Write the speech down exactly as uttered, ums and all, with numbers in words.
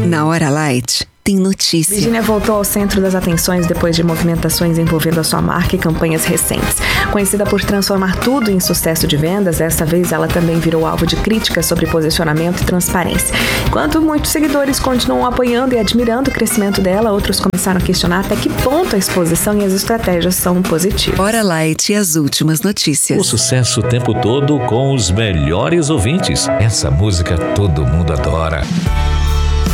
Na Hora Light, tem notícia. Virgínia voltou ao centro das atenções depois de movimentações envolvendo a sua marca e campanhas recentes. Conhecida por transformar tudo em sucesso de vendas, dessa vez ela também virou alvo de críticas sobre posicionamento e transparência. Enquanto muitos seguidores continuam apoiando e admirando o crescimento dela, outros começaram a questionar até que ponto a exposição e as estratégias são positivas. Hora Light e as últimas notícias. O sucesso o tempo todo com os melhores ouvintes. Essa música todo mundo adora.